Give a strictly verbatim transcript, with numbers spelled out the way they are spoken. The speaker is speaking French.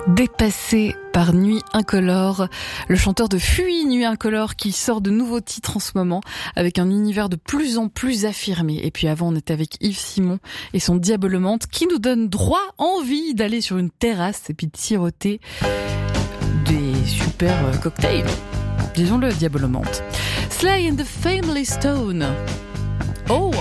Dépassé par Nuit Incolore, le chanteur de Fuis Nuit Incolore qui sort de nouveaux titres en ce moment avec un univers de plus en plus affirmé. Et puis avant on était avec Yves Simon et son Diabolomante qui nous donne droit envie d'aller sur une terrasse et puis de siroter des super cocktails. Disons-le, Diabolomante. Sly and the Family Stone. Oh,